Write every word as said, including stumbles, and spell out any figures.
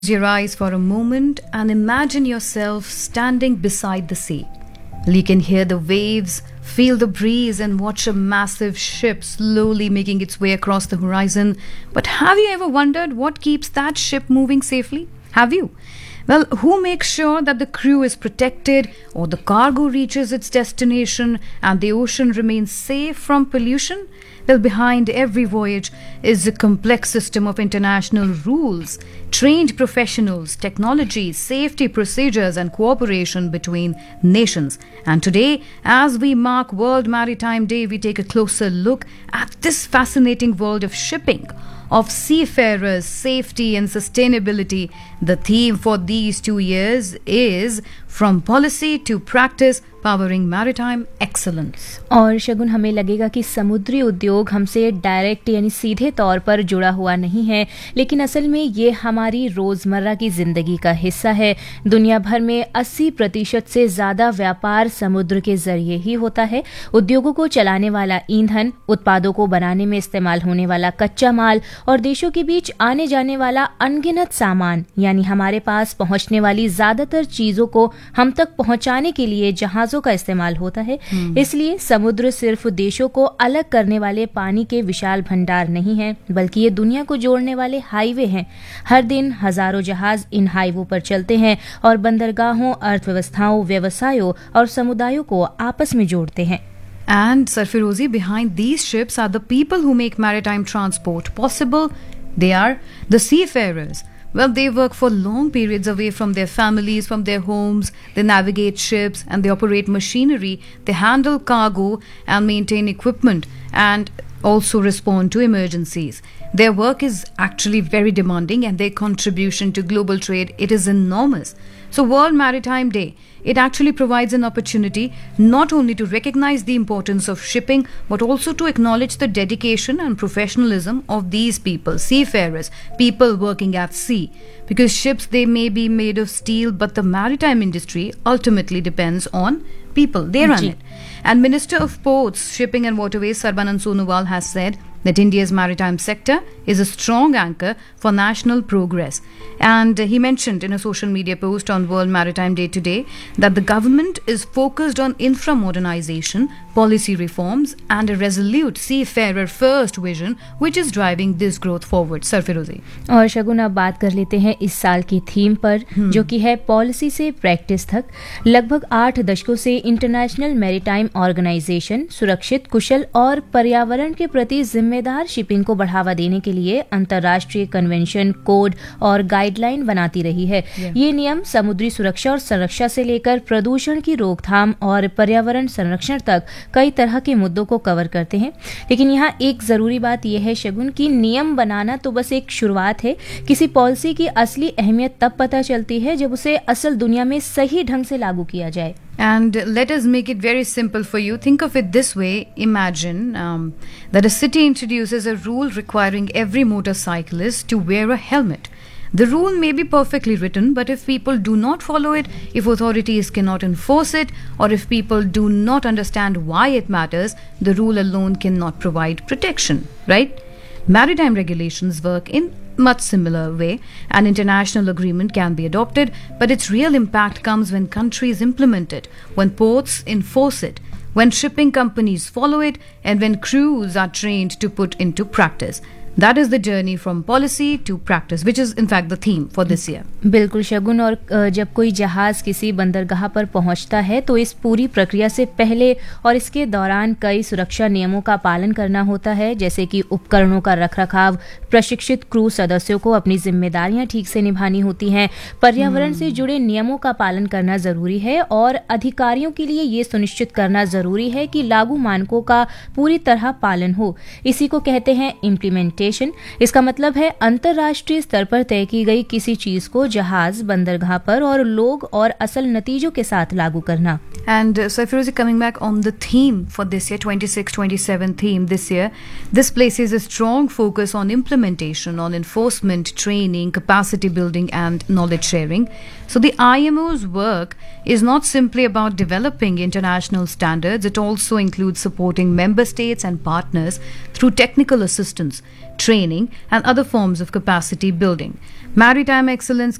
Your eyes for a moment and imagine yourself standing beside the sea. You can hear the waves, feel the breeze, and watch a massive ship slowly making its way across the horizon. But have you ever wondered what keeps that ship moving safely? Have you? Well, who makes sure that the crew is protected or the cargo reaches its destination and the ocean remains safe from pollution? Well, behind every voyage is a complex system of international rules, trained professionals, technology, safety procedures, and cooperation between nations. And today, as we mark World Maritime Day, we take a closer look at this fascinating world of shipping, of seafarers, safety, and sustainability. The theme for these two years is From Policy to Practice, Powering Maritime Excellence. और शगुन, हमें लगेगा कि समुद्री उद्योग हमसे direct यानी सीधे तौर पर जुड़ा हुआ नहीं है, लेकिन असल में ये हमारी रोज़मर्रा की ज़िंदगी का हिस्सा है। दुनिया भर में अस्सी प्रतिशत से ज़्यादा व्यापार समुद्र के जरिए ही होता है। उद्योगों को चलाने वाला ईंधन, उत्पादों को बनाने में इस्तेमाल होने वाला कच्चा माल और देशों के बीच आने जाने वाला अनगिनत सामान, यानी हमारे पास पहुंचने वाली ज़्यादातर चीज़ों को हम तक पहुंचाने के लिए जहाज़ों का इस्तेमाल होता है। इसलिए समुद्र सिर्फ देशों को अलग करने वाले पानी के विशाल भंडार नहीं है, बल्कि ये दुनिया को जोड़ने वाले हाईवे हैं। हर दिन हजारों जहाज इन हाईवों पर चलते हैं और बंदरगाहों, अर्थव्यवस्थाओं, व्यवसायों और समुदायों को आपस में जोड़ते हैं। And Sarfirozi, behind these ships are the people who make maritime transport possible. They are the seafarers. Well, they work for long periods away from their families, from their homes. They navigate ships and they operate machinery. They handle cargo and maintain equipment and also respond to emergencies. Their work is actually very demanding and their contribution to global trade, it is enormous. So World Maritime Day, it actually provides an opportunity not only to recognize the importance of shipping, but also to acknowledge the dedication and professionalism of these people, seafarers, people working at sea. Because ships, they may be made of steel, but the maritime industry ultimately depends on people. They run it. And Minister of Ports, Shipping and Waterways, Sarbanand Sonowal, has said that India's maritime sector is a strong anchor for national progress. And he mentioned in a social media post on World Maritime Day today that the government is focused on infra-modernization, policy reforms, and a resolute seafarer first vision which is driving this growth forward. Sarfirozi. और शगुन, अब बात कर लेते हैं इस साल की theme पर, जो कि है पॉलिसी से प्रैक्टिस तक। लगभग आठ दशकों से इंटरनेशनल मैरीटाइम ऑर्गेनाइजेशन सुरक्षित, कुशल और पर्यावरण के प्रति जिम्मेदार शिपिंग को बढ़ावा देने के लिए अंतर्राष्ट्रीय कन्वेंशन, कोड और गाइडलाइन बनाती रही है। yeah. ये नियम समुद्री सुरक्षा और संरक्षा से लेकर प्रदूषण की रोकथाम और पर्यावरण संरक्षण तक कई तरह के मुद्दों को कवर करते हैं। लेकिन यहाँ एक जरूरी बात यह है शगुन कि नियम बनाना तो बस एक शुरुआत है। किसी पॉलिसी की असली अहमियत तब पता चलती है जब उसे असल दुनिया में सही ढंग से लागू किया जाए। And let us make it very simple for you. Think of it this way. Imagine um, that a city introduces a rule requiring every motorcyclist to wear a helmet. The rule may be perfectly written, but if people do not follow it, if authorities cannot enforce it, or if people do not understand why it matters, the rule alone cannot provide protection, right? Maritime regulations work in much similar way. An international agreement can be adopted, but its real impact comes when countries implement it, when ports enforce it, when shipping companies follow it, and when crews are trained to put into practice. That is the journey from policy to practice, which is in fact the theme for this year. बिल्कुल शगुन, और जब कोई जहाज किसी बंदरगाह पर पहुंचता है तो इस पूरी प्रक्रिया से पहले और इसके दौरान कई सुरक्षा नियमों का पालन करना होता है, जैसे कि उपकरणों का रखरखाव, प्रशिक्षित क्रू सदस्यों को अपनी जिम्मेदारियां ठीक से निभानी होती हैं, पर्यावरण से जुड़े नियमों का पालन करना जरूरी है और अधिकारियों के लिए ये सुनिश्चित करना जरूरी है कि लागू मानकों का पूरी तरह पालन हो। इसी को कहते हैं इम्प्लीमेंटेशन। इसका मतलब है अंतर्राष्ट्रीय स्तर पर तय की गई किसी चीज को जहाज, बंदरगाह पर और लोग और असल नतीजों के साथ लागू करना। And uh, Sarfirozi, coming back on the theme for this year, twenty-six twenty-seven theme this year, this places a strong focus on implementation, on enforcement, training, capacity building and knowledge sharing. So the I M O's work is not simply about developing international standards, it also includes supporting member states and partners through technical assistance, training, and other forms of capacity building. Maritime excellence